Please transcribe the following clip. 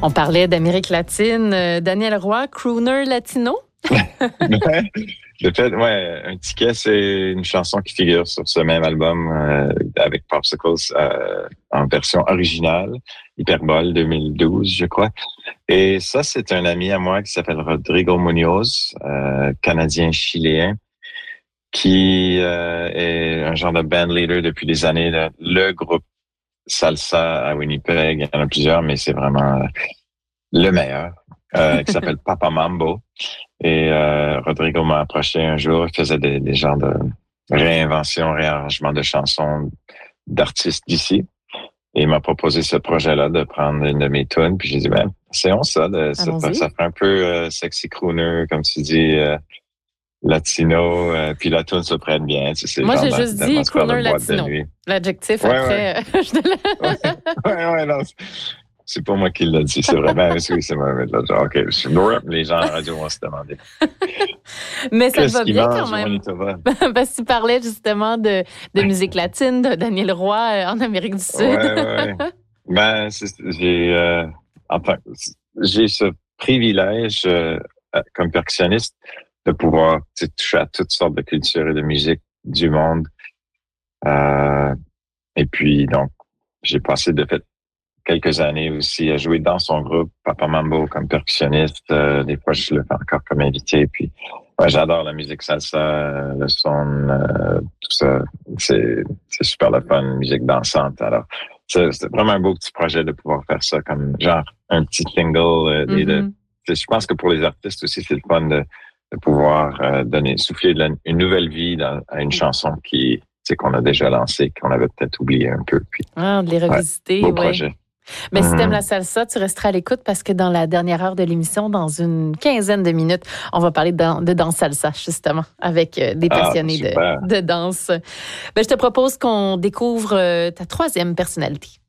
On parlait d'Amérique latine. Daniel Roy, crooner latino? De fait, Un ticket, c'est une chanson qui figure sur ce même album avec Popsicles en version originale, Hyperbole 2012, je crois. Et ça, c'est un ami à moi qui s'appelle Rodrigo Munoz, Canadien-Chiléen, qui est un genre de band leader depuis des années. Le groupe salsa à Winnipeg, il y en a plusieurs, mais c'est vraiment le meilleur, qui s'appelle Papa Mambo. Et Rodrigo m'a approché un jour, il faisait des genres de réinvention, réarrangement de chansons d'artistes d'ici. Et il m'a proposé ce projet-là de prendre une de mes tunes. Puis j'ai dit, essayons ça. Ça fait un peu sexy crooner, comme tu dis, latino. Puis la tune se prête bien. Moi, j'ai juste dit crooner latino. L'adjectif après. Non. C'est pas moi qui l'ai dit, c'est vrai. Oui, c'est moi. OK, les gens à la radio vont se demander. Mais ça va bien quand même. Parce que tu parlais justement de musique latine, de Daniel Roy en Amérique du Sud. J'ai ce privilège comme percussionniste de pouvoir toucher à toutes sortes de cultures et de musique du monde. Et puis, donc, j'ai passé de fait quelques années aussi à jouer dans son groupe, Papa Mambo, comme percussionniste. Des fois, je le fais encore comme invité. Puis, j'adore la musique salsa, le son, tout ça. C'est super le fun, musique dansante. Alors, c'est vraiment un beau petit projet de pouvoir faire ça comme genre un petit single. Je pense que pour les artistes aussi, c'est le fun de pouvoir souffler une nouvelle vie à une chanson qu'on a déjà lancée, qu'on avait peut-être oublié un peu. Puis, de les revisiter, beau projet. Mais si t'aimes la salsa, tu resteras à l'écoute parce que dans la dernière heure de l'émission, dans une quinzaine de minutes, on va parler de danse salsa, justement, avec des passionnés de danse. Je te propose qu'on découvre ta troisième personnalité.